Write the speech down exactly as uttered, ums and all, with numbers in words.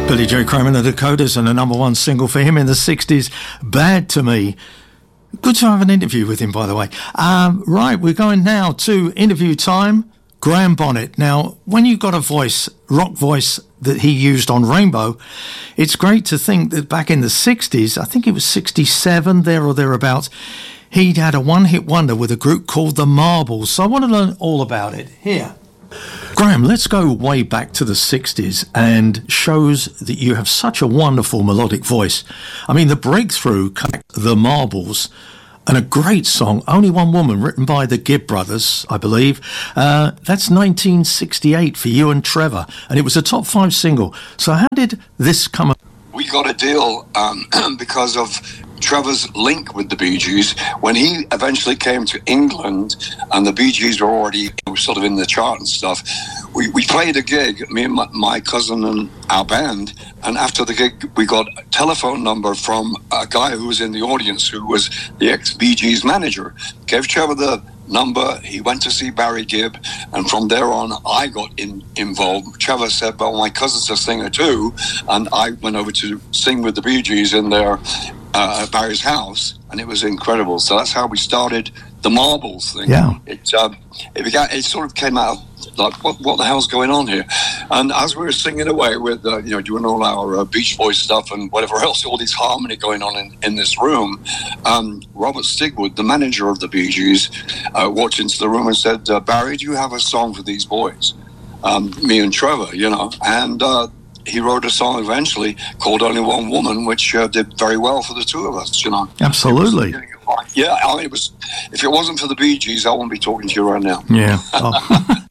Billy Joe Kramer and the Dakotas, and a number one single for him in the sixties, Bad to Me. Good to have an interview with him, by the way. Um, right, we're going now to interview time. Graham Bonnet. Now, when you've got a voice, rock voice that he used on Rainbow, it's great to think that back in the sixties, I think it was sixty-seven, there or thereabouts, he'd had a one-hit wonder with a group called the Marbles. So I want to learn all about it here. Graham, let's go way back to the sixties, and shows that you have such a wonderful melodic voice. I mean, the breakthrough, the Marbles, and a great song, Only One Woman, written by the Gibb Brothers, I believe. Uh, that's nineteen sixty-eight for you and Trevor, and it was a top five single. So how did this come about? We got a deal um, because of Trevor's link with the Bee Gees. When he eventually came to England and the Bee Gees were already you know, sort of in the chart and stuff, we, we played a gig, me and my, my cousin and our band, and after the gig we got a telephone number from a guy who was in the audience who was the ex-Bee Gees manager. Gave Trevor the number, he went to see Barry Gibb, and from there on I got in, involved. Trevor said, well, my cousin's a singer too, and I went over to sing with the Bee Gees in their uh, at Barry's house, and it was incredible. So that's how we started the Marbles thing. Yeah. It um, it began. It sort of came out like, what what the hell's going on here? And as we were singing away with, uh, you know, doing all our uh, Beach Boys stuff and whatever else, all this harmony going on in, in this room, um, Robert Stigwood, the manager of the Bee Gees, uh, walked into the room and said, uh, Barry, do you have a song for these boys? Um, me and Trevor, you know, and uh, he wrote a song eventually called Only One Woman, which uh, did very well for the two of us, you know. Absolutely. Yeah, I mean, it was. If it wasn't for the Bee Gees, I wouldn't be talking to you right now. Yeah. Oh.